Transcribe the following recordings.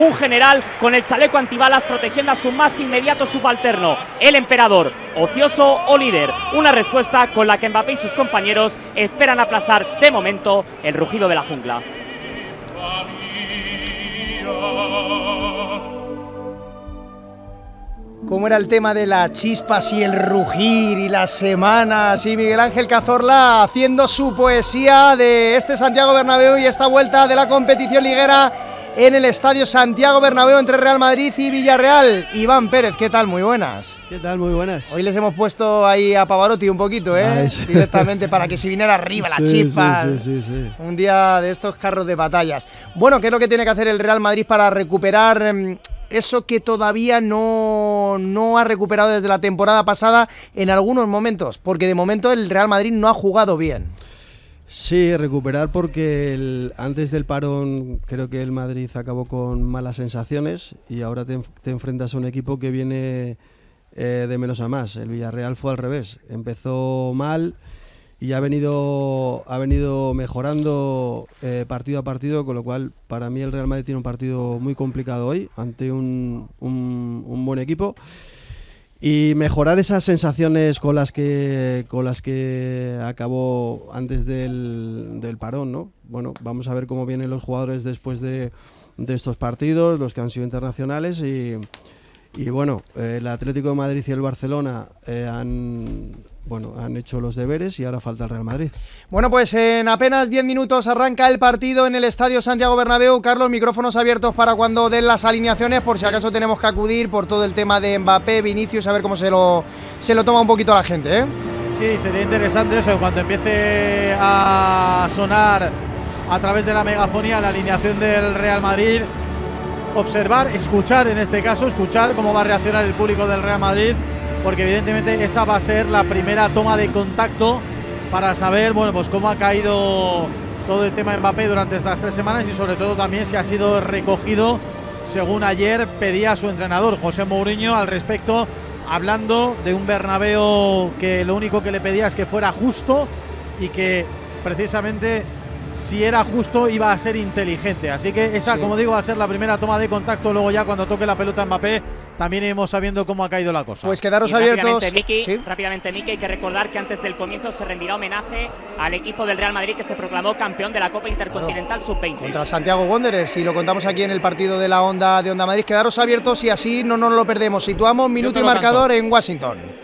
Un general con el chaleco antibalas protegiendo a su más inmediato subalterno, el emperador, ocioso o líder. Una respuesta con la que Mbappé y sus compañeros esperan aplazar de momento el rugido de la jungla. ¿Cómo era el tema de las chispas y el rugir y las semanas? Y Miguel Ángel Cazorla haciendo su poesía de este Santiago Bernabéu y esta vuelta de la competición liguera en el Estadio Santiago Bernabéu entre Real Madrid y Villarreal. Iván Pérez, ¿qué tal? Muy buenas. ¿Qué tal? Muy buenas. Hoy les hemos puesto ahí a Pavarotti un poquito, directamente para que se viniera arriba la chispa. Sí. Un día de estos carros de batallas. Bueno, ¿qué es lo que tiene que hacer el Real Madrid para recuperar eso que todavía no ha recuperado desde la temporada pasada en algunos momentos? Porque de momento el Real Madrid no ha jugado bien. Sí, recuperar porque antes del parón creo que el Madrid acabó con malas sensaciones y ahora te enfrentas a un equipo que viene de menos a más. El Villarreal fue al revés, empezó mal y ha venido mejorando partido a partido, con lo cual para mí el Real Madrid tiene un partido muy complicado hoy ante un buen equipo. Y mejorar esas sensaciones con las que acabó antes del parón, ¿no? Bueno, vamos a ver cómo vienen los jugadores después de estos partidos, los que han sido internacionales y bueno, el Atlético de Madrid y el Barcelona han hecho los deberes y ahora falta el Real Madrid. Bueno, pues en apenas 10 minutos arranca el partido en el Estadio Santiago Bernabéu. Carlos, micrófonos abiertos para cuando den las alineaciones, por si acaso tenemos que acudir por todo el tema de Mbappé, Vinicius, a ver cómo se lo toma un poquito la gente, ¿eh? Sí, sería interesante eso, cuando empiece a sonar a través de la megafonía la alineación del Real Madrid, observar, escuchar en este caso, escuchar cómo va a reaccionar el público del Real Madrid, porque evidentemente esa va a ser la primera toma de contacto para saber, bueno, pues cómo ha caído todo el tema de Mbappé durante estas 3 semanas y sobre todo también si ha sido recogido, según ayer pedía su entrenador José Mourinho al respecto, hablando de un Bernabéu que lo único que le pedía es que fuera justo y que precisamente si era justo iba a ser inteligente, así que esa, como digo, va a ser la primera toma de contacto. Luego ya cuando toque la pelota Mbappé también iremos sabiendo cómo ha caído la cosa. Pues quedaros abiertos. Rápidamente, Miki, hay que recordar que antes del comienzo se rendirá homenaje al equipo del Real Madrid que se proclamó campeón de la Copa Intercontinental Sub-20 contra Santiago Wanderers, y lo contamos aquí en el partido de la Onda de Onda Madrid. Quedaros abiertos y así no nos lo perdemos. Situamos minuto y marcador en Washington.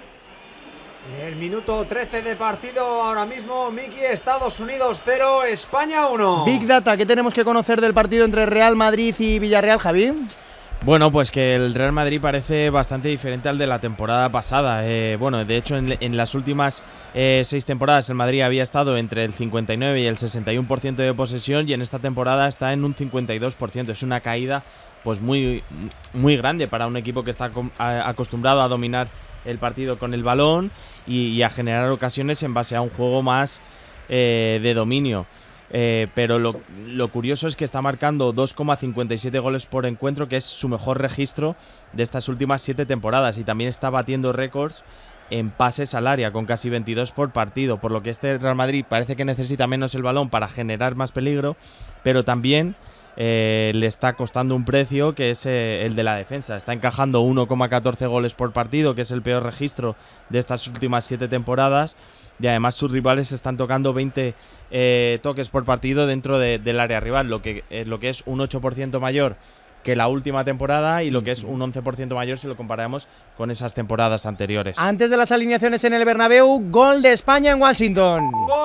El minuto 13 de partido ahora mismo, Miki. Estados Unidos 0, España 1. Big Data, ¿qué tenemos que conocer del partido entre Real Madrid y Villarreal, Javi? Bueno, pues que el Real Madrid parece bastante diferente al de la temporada pasada. Bueno, de hecho en las últimas 6 temporadas el Madrid había estado entre el 59 y el 61% de posesión y en esta temporada está en un 52%. Es una caída pues muy grande para un equipo que está acostumbrado a dominar el partido con el balón y a generar ocasiones en base a un juego más de dominio. Pero lo curioso es que está marcando 2,57 goles por encuentro, que es su mejor registro de estas últimas 7 temporadas, y también está batiendo récords en pases al área con casi 22 por partido, por lo que este Real Madrid parece que necesita menos el balón para generar más peligro, pero también le está costando un precio que es el de la defensa. Está encajando 1,14 goles por partido, que es el peor registro de estas últimas 7 temporadas, y además sus rivales están tocando 20 toques por partido dentro del área rival, lo que es un 8% mayor que la última temporada y lo que es un 11% mayor si lo comparamos con esas temporadas anteriores. Antes de las alineaciones en el Bernabéu, gol de España en Washington. Gol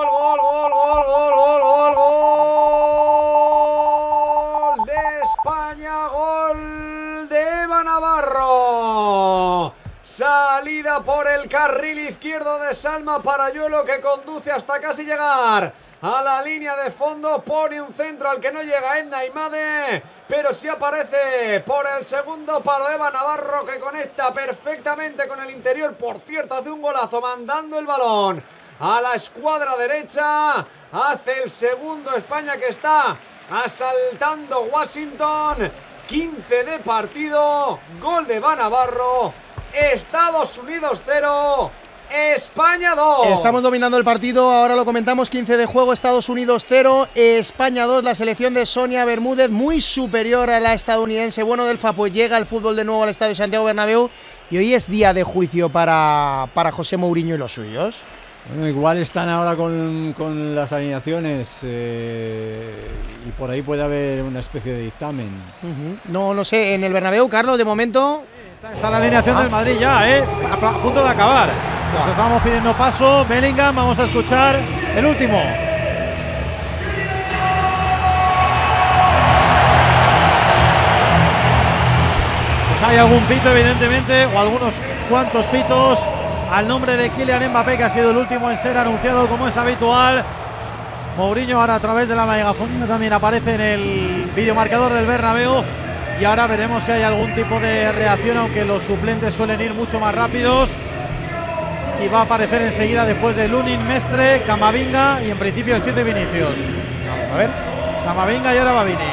de España, gol de Eva Navarro. Salida por el carril izquierdo de Salma Parayuelo, que conduce hasta casi llegar a la línea de fondo. Pone un centro al que no llega Edna Imade, pero sí aparece por el segundo palo Eva Navarro, que conecta perfectamente con el interior. Por cierto, hace un golazo mandando el balón a la escuadra derecha. Hace el segundo España, que está asaltando Washington. 15 de partido, gol de Eva Navarro. Estados Unidos 0, España 2. Estamos dominando el partido, ahora lo comentamos, 15 de juego, Estados Unidos 0, España 2, la selección de Sonia Bermúdez muy superior a la estadounidense. Bueno, Delfa, pues llega el fútbol de nuevo al Estadio Santiago Bernabéu y hoy es día de juicio para José Mourinho y los suyos. Bueno, igual están ahora con las alineaciones y por ahí puede haber una especie de dictamen. No lo sé, en el Bernabéu, Carlos, de momento... Está la alineación del Madrid ya, a punto de acabar. Nos estamos pidiendo paso. Bellingham, vamos a escuchar el último. Pues hay algún pito, evidentemente, o algunos cuantos pitos al nombre de Kylian Mbappé, que ha sido el último en ser anunciado, como es habitual. Mourinho ahora a través de la megafonía también aparece en el videomarcador del Bernabéu. Y ahora veremos si hay algún tipo de reacción, aunque los suplentes suelen ir mucho más rápidos. Y va a aparecer enseguida, después de Lunin, Mestre, Camavinga y en principio el 7 Vinicius. Vamos a ver. Camavinga y ahora va Vini.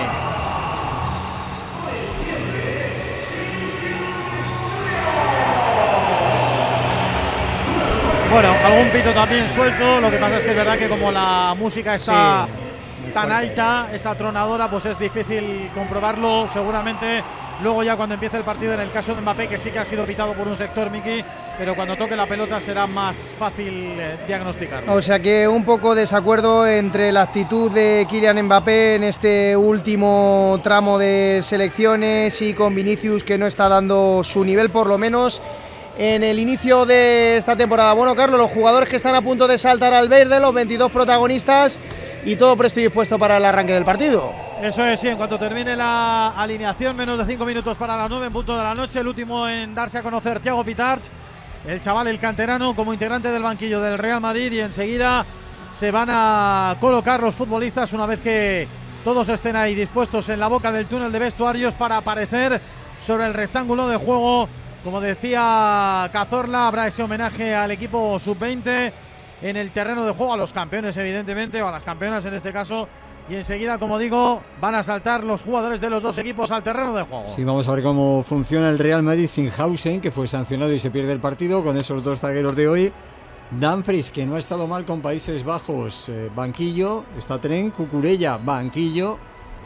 Bueno, algún pito también suelto. Lo que pasa es que es verdad que como la música está tan alta, esa tronadora, pues es difícil comprobarlo. Seguramente luego ya cuando empiece el partido, en el caso de Mbappé, que sí que ha sido pitado por un sector, Miki, pero cuando toque la pelota será más fácil diagnosticarlo. O sea que un poco desacuerdo entre la actitud de Kylian Mbappé en este último tramo de selecciones y con Vinicius, que no está dando su nivel, por lo menos en el inicio de esta temporada. Bueno, Carlos, los jugadores que están a punto de saltar al verde, los 22 protagonistas, y todo presto y dispuesto para el arranque del partido. Eso es, sí, en cuanto termine la alineación, menos de 5 minutos para las 9 en punto de la noche. El último en darse a conocer, Thiago Pitart, el chaval, el canterano, como integrante del banquillo del Real Madrid, y enseguida se van a colocar los futbolistas una vez que todos estén ahí dispuestos en la boca del túnel de vestuarios para aparecer sobre el rectángulo de juego. Como decía Cazorla, habrá ese homenaje al equipo sub-20 en el terreno de juego, a los campeones evidentemente, o a las campeonas en este caso, y enseguida, como digo, van a saltar los jugadores de los dos equipos al terreno de juego. Sí, vamos a ver cómo funciona el Real Madrid sin Hausen, que fue sancionado y se pierde el partido, con esos dos zagueros de hoy. Dumfries, que no ha estado mal con Países Bajos, banquillo. Está Tren, Cucurella, banquillo.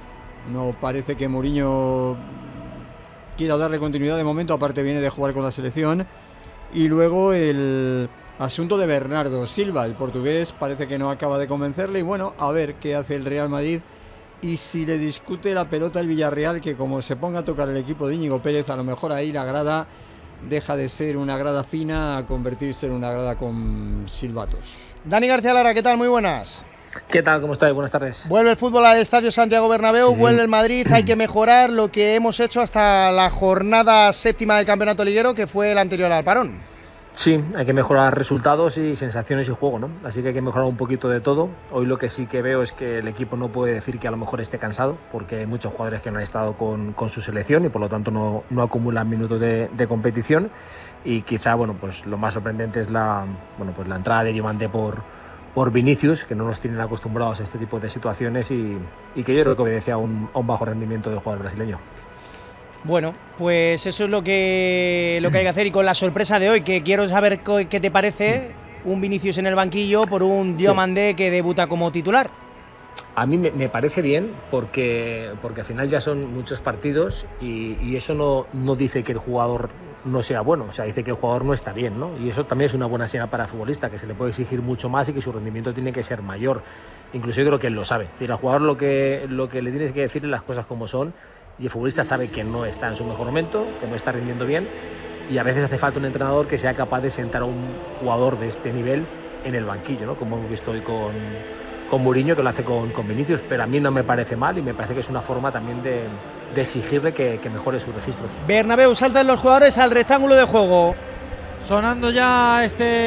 No parece que Mourinho quiera darle continuidad de momento, aparte viene de jugar con la selección. Y luego el asunto de Bernardo Silva, el portugués, parece que no acaba de convencerle. Y bueno, a ver qué hace el Real Madrid y si le discute la pelota el Villarreal, que como se ponga a tocar el equipo de Íñigo Pérez, a lo mejor ahí la grada deja de ser una grada fina a convertirse en una grada con silbatos. Dani García Lara, ¿qué tal? Muy buenas. ¿Qué tal? ¿Cómo estáis? Buenas tardes. Vuelve el fútbol al Estadio Santiago Bernabéu, vuelve el Madrid, hay que mejorar lo que hemos hecho hasta la jornada séptima del campeonato liguero, que fue el anterior al parón. Sí, hay que mejorar resultados y sensaciones y juego, ¿no? Así que hay que mejorar un poquito de todo. Hoy lo que sí que veo es que el equipo no puede decir que a lo mejor esté cansado, porque hay muchos jugadores que no han estado con su selección y por lo tanto no acumulan minutos de competición. Y quizá, bueno, pues lo más sorprendente es la entrada de Diomande por Vinicius, que no nos tienen acostumbrados a este tipo de situaciones y que yo creo que obedece a un bajo rendimiento del jugador brasileño. Bueno, pues eso es lo que hay que hacer, y con la sorpresa de hoy, que quiero saber qué te parece un Vinicius en el banquillo por un Diomande que debuta como titular. A mí me parece bien porque al final ya son muchos partidos y eso no dice que el jugador no sea bueno, o sea, dice que el jugador no está bien, ¿no? Y eso también es una buena señal para el futbolista, que se le puede exigir mucho más y que su rendimiento tiene que ser mayor. Incluso yo creo que él lo sabe. Es decir, al jugador lo que le tienes que decirle las cosas como son, y el futbolista sabe que no está en su mejor momento, que no está rindiendo bien, y a veces hace falta un entrenador que sea capaz de sentar a un jugador de este nivel en el banquillo, ¿no? Como hemos visto hoy con Mourinho, que lo hace con Vinicius, pero a mí no me parece mal y me parece que es una forma también de exigirle que mejore sus registros. Bernabéu, saltan los jugadores al rectángulo de juego. Sonando ya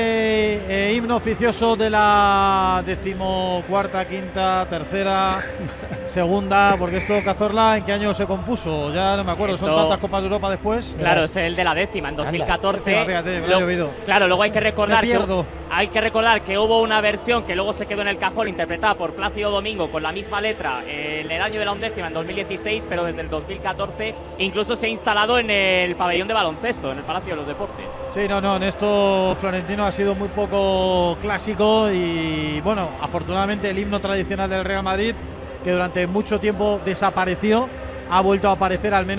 este himno oficioso de la 14ª, quinta, tercera, segunda, porque esto, Cazorla, ¿en qué año se compuso? Ya no me acuerdo, son tantas Copas de Europa después. Claro, es el de la 10ª, en 2014. Fíjate, me ha llovido. Claro, luego hay que recordar que hubo una versión que luego se quedó en el cajón, interpretada por Plácido Domingo con la misma letra en el año de la 11ª, en 2016, pero desde el 2014 incluso se ha instalado en el pabellón de baloncesto, en el Palacio de los Deportes. Sí, no, no, en esto Florentino ha sido muy poco clásico y bueno, afortunadamente el himno tradicional del Real Madrid, que durante mucho tiempo desapareció, ha vuelto a aparecer al menos